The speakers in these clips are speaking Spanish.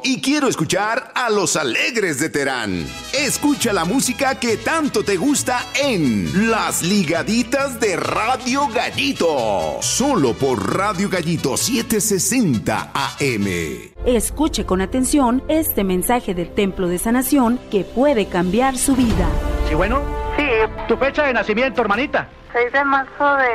y quiero escuchar a los alegres de Terán. Escucha la música que tanto te gusta en Las Ligaditas de Radio Gallito. Solo por Radio Gallito 760 AM. Escuche con atención este mensaje del Templo de Sanación que puede cambiar su vida. Sí, bueno. Sí. ¿Tu fecha de nacimiento, hermanita? 6 de marzo de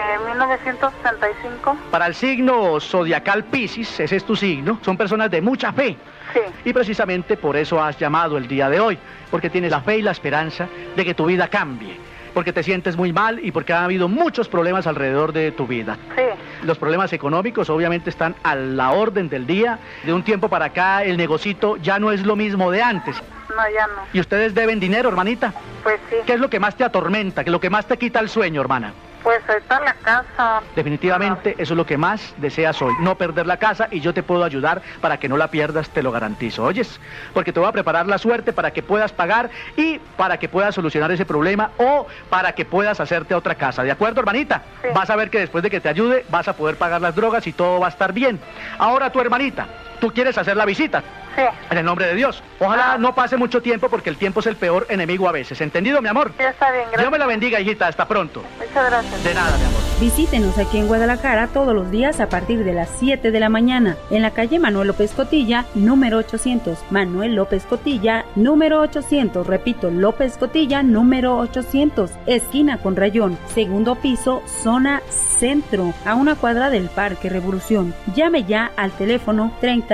1965. Para el signo zodiacal Piscis, ese es tu signo, son personas de mucha fe. Sí. Y precisamente por eso has llamado el día de hoy, porque tienes la fe y la esperanza de que tu vida cambie, porque te sientes muy mal y porque ha habido muchos problemas alrededor de tu vida. Sí. Los problemas económicos obviamente están a la orden del día. De un tiempo para acá el negocito ya no es lo mismo de antes. No, ya no. ¿Y ustedes deben dinero, hermanita? Pues sí. ¿Qué es lo que más te atormenta? ¿Qué es lo que más te quita el sueño, hermana? Pues ahorita la casa. Definitivamente eso es lo que más deseas hoy, no perder la casa, y yo te puedo ayudar para que no la pierdas, te lo garantizo, ¿oyes? Porque te voy a preparar la suerte para que puedas pagar y para que puedas solucionar ese problema o para que puedas hacerte otra casa, ¿de acuerdo, hermanita? Sí. Vas a ver que después de que te ayude vas a poder pagar las drogas y todo va a estar bien. Ahora tu hermanita, ¿tú quieres hacer la visita? Sí. En el nombre de Dios. Ojalá no pase mucho tiempo porque el tiempo es el peor enemigo a veces. ¿Entendido, mi amor? Ya está bien, gracias. Dios me la bendiga, hijita. Hasta pronto. Muchas gracias. De nada, mi amor. Visítenos aquí en Guadalajara todos los días a partir de las 7 de la mañana en la calle Manuel López Cotilla, número 800. Manuel López Cotilla, número 800. Repito, López Cotilla, número 800. Esquina con Rayón, segundo piso, zona centro, a una cuadra del Parque Revolución. Llame ya al teléfono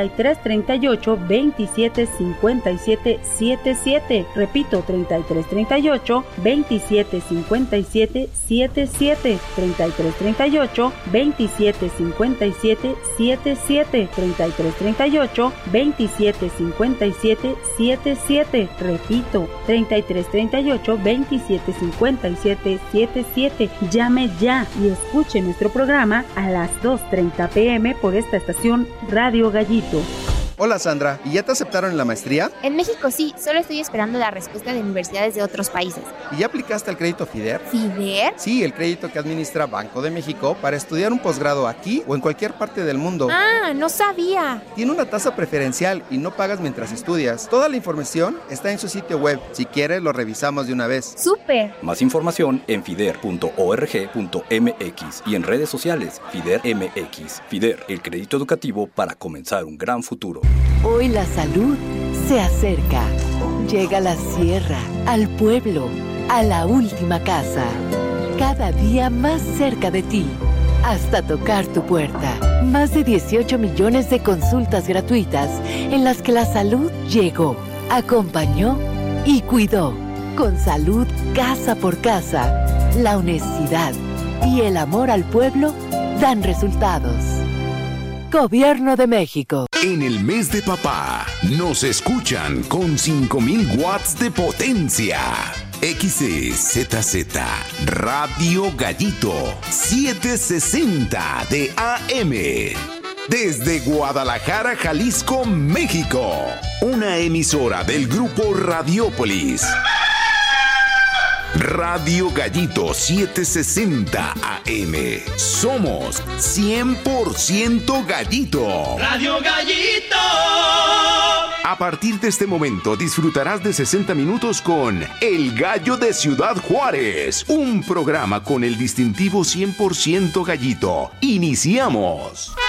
3338 27 57 77. Repito, 3338 27 57 77. 3338 27 57 77. 3338 27 57 77. Repito, 3338 27 57 77. Llame ya y escuche nuestro programa a las 2:30 p.m. por esta estación Radio Gallito. Hola Sandra, ¿y ya te aceptaron en la maestría? En México sí, solo estoy esperando la respuesta de universidades de otros países. ¿Y ya aplicaste al crédito FIDER? ¿FIDER? Sí, el crédito que administra Banco de México para estudiar un posgrado aquí o en cualquier parte del mundo. Ah, no sabía. Tiene una tasa preferencial y no pagas mientras estudias. Toda la información está en su sitio web. Si quieres, lo revisamos de una vez. ¡Súper! Más información en fider.org.mx y en redes sociales FIDER MX. FIDER, el crédito educativo para comenzar un gran futuro. Hoy la salud se acerca. Llega a la sierra, al pueblo, a la última casa. Cada día más cerca de ti, hasta tocar tu puerta. Más de 18 millones de consultas gratuitas en las que la salud llegó, acompañó y cuidó. Con salud casa por casa, la honestidad y el amor al pueblo dan resultados. Gobierno de México. En el mes de papá, nos escuchan con 5,000 watts de potencia. XCZZ Radio Gallito 760 de AM. Desde Guadalajara, Jalisco, México. Una emisora del grupo Radiópolis. Radio Gallito 760 AM. Somos 100% Gallito. Radio Gallito. A partir de este momento disfrutarás de 60 minutos con El Gallo de Ciudad Juárez, un programa con el distintivo 100% Gallito. Iniciamos.